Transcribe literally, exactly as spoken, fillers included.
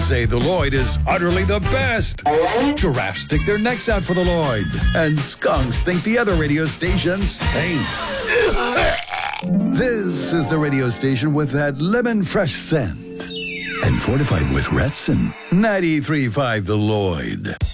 say the Lloyd is utterly the best. Giraffes stick their necks out for the Lloyd. And skunks think the other radio stations stink. This is the radio station with that lemon fresh scent. And fortified with Retsin. ninety-three point five The Lloyd.